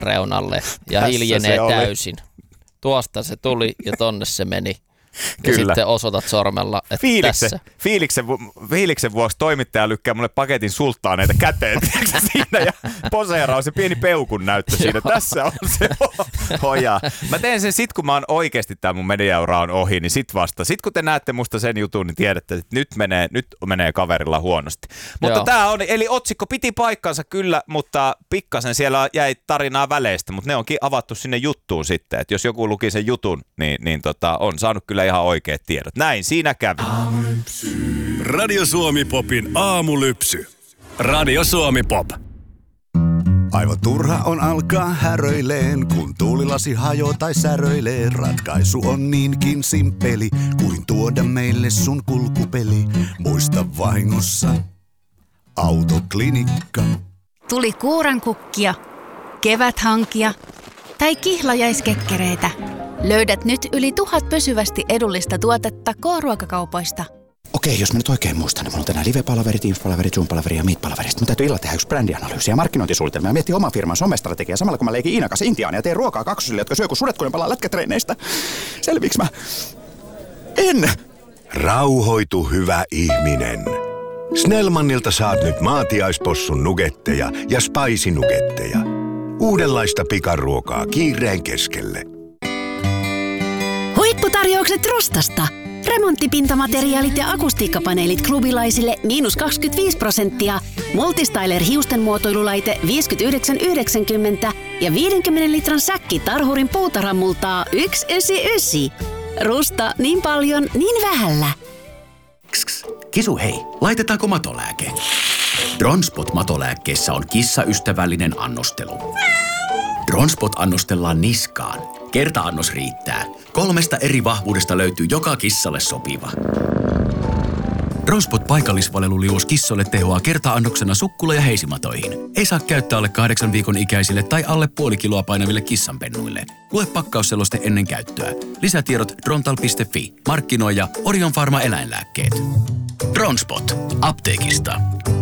reunalle ja hiljenee täysin. Tuosta se tuli ja tonne se meni. Ja sitten osoitat sormella, että tässä. Fiiliksen vuoksi toimittaja lykkää mulle paketin sulttaaneita käteen siinä ja poseeraa se pieni peukun näyttö siinä. Tässä on se hojaa. Mä teen sen sit, kun mä oon oikeasti tää mun mediaura on ohi, niin sit vasta. Sit kun te näette musta sen jutun, niin tiedätte, että nyt menee kaverilla huonosti. Mutta tää on, eli otsikko piti paikkansa kyllä, mutta pikkasen siellä jäi tarinaa väleistä, mutta ne onkin avattu sinne juttuun sitten. Että jos joku luki sen jutun, niin on saanut kyllä ihan oikeat tiedot. Näin siinä kävi. Radio Suomi Popin aamulypsy. Radio Suomi Pop. Aivan turha on alkaa häröileen, kun tuulilasi hajoo tai säröilee. Ratkaisu on niinkin simppeli, kuin tuoda meille sun kulkupeli. Muista vahingossa Autoklinikka. Tuli kuurankukkia, keväthankia tai kihlajaiskekkereitä. Löydät nyt yli 1000 pysyvästi edullista tuotetta K-ruokakaupoista. Okei, jos mä nyt oikein muistan, niin mulla on tänään live-palaverit, Teams-palaverit, Zoom-palaverit ja Meet-palaverit. Mun täytyy illalla tehdä yksi brändianalyysi ja markkinointisuunnitelma ja miettiä oman firman somestrategiaa samalla kun mä leikin Iinan kanssa Intiaan ja teen ruokaa kaksosille, jotka syö kun sudet, kun ne palaa lätkätreeneistä. Selviiks mä? En! Rauhoitu, hyvä ihminen. Snellmanilta saat nyt maatiaispossun nugetteja ja spicy nugetteja. Uudenlaista pikaruokaa kiireen keskelle. Huipputarjoukset Rostasta. Remonttipintamateriaalit ja akustiikkapaneelit klubilaisille -25%. Multistyler hiustenmuotoilulaite 59,90 ja 50 litran säkki Tarhurin puutarhamultaa 199. Rusta niin paljon, niin vähällä. Kisu hei, laitetaanko matolääke? Dronspot matolääkkeessä on kissaystävällinen annostelu. Dronspot annostellaan niskaan. Kerta-annos riittää. 3 eri vahvuudesta löytyy joka kissalle sopiva. Dronspot paikallisvaleluliuos kissoille tehoaa kerta-annoksena sukkula- ja heisimatoihin. Ei saa käyttää alle 8 viikon ikäisille tai alle puoli kiloa painaville kissanpennuille. Lue pakkausseloste ennen käyttöä. Lisätiedot drontal.fi. Markkinoija Orion Pharma eläinlääkkeet. Dronspot. Apteekista.